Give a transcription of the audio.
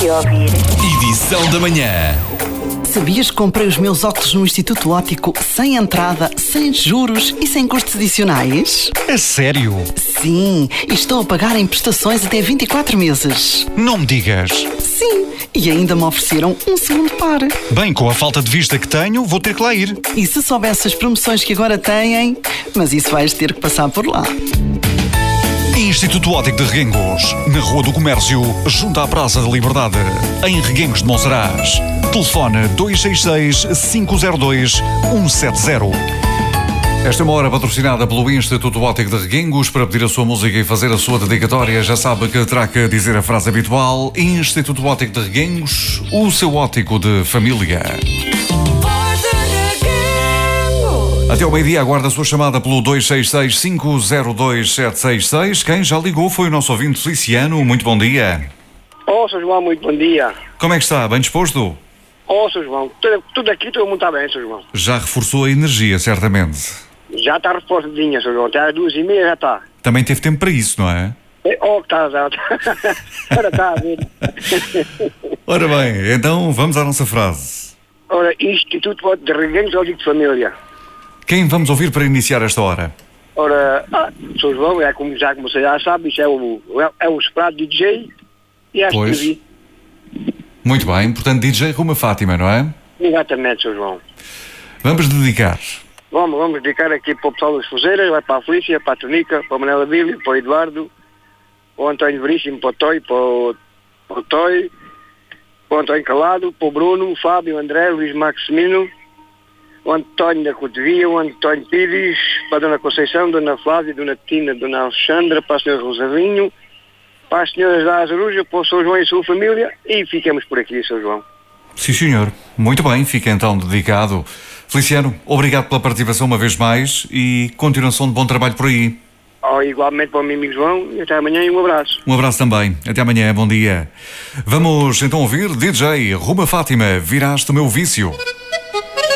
que ouvir. Edição da manhã. Sabias que comprei os meus óculos no Instituto Óptico sem entrada, sem juros e sem custos adicionais? A sério? Sim, e estou a pagar em prestações até 24 meses. Não me digas. Sim, e ainda me ofereceram um segundo par. Bem, com a falta de vista que tenho, vou ter que lá ir. E se soubesse as promoções que agora têm, mas isso vais ter que passar por lá. Instituto Óptico de Reguengos, na Rua do Comércio, junto à Praça da Liberdade, em Reguengos de Monsaraz. Telefone 266-502-170. Esta é uma hora patrocinada pelo Instituto Óptico de Reguengos. Para pedir a sua música e fazer a sua dedicatória, já sabe que terá que dizer a frase habitual: Instituto Óptico de Reguengos, o seu óptico de família. Até ao meio-dia, aguarda a sua chamada pelo 266-502-766. Quem já ligou foi o nosso ouvinte Feliciano. Muito bom dia. Sr. João, muito bom dia. Como é que está? Bem disposto? Sr. João, tudo aqui, tudo muito bem, Sr. João. Já reforçou a energia, certamente. Já está reforçadinha, Sr. João, até às 2h30 já está. Também teve tempo para isso, não é? Está. Ora, está a ver. Ora bem, então vamos à nossa frase. Ora, Instituto de Reguengos Óptico de Família. Quem vamos ouvir para iniciar esta hora? Ora, Sr. João, como você já sabe, isso é o esperado DJ e acho Pois. que vi. Muito bem, portanto DJ Ruma Fátima, não é? Exatamente, Sr. João. Vamos dedicar. Vamos dedicar aqui para o pessoal das Fuzeiras, vai para a Felícia, para a Tonica, para a Manela Bíblia, para o Eduardo, para o António Veríssimo, para o Toy, para o Toy, para o António Calado, para o Bruno, o Fábio, o André, o Luís Maximino, o António da Cotovia, o António Pires, para a Dona Conceição, Dona Flávia, Dona Tina, Dona Alexandra, para a Senhora Rosavinho, para as Senhoras da Azaruja, para o Sr. João e a sua família, e ficamos por aqui, Sr. João. Sim, senhor. Muito bem, fica então dedicado. Feliciano, obrigado pela participação uma vez mais e continuação de bom trabalho por aí. Igualmente para o meu amigo João, e até amanhã e um abraço. Um abraço também. Até amanhã, bom dia. Vamos então ouvir DJ Ruma Fátima, Viraste o Meu Vício.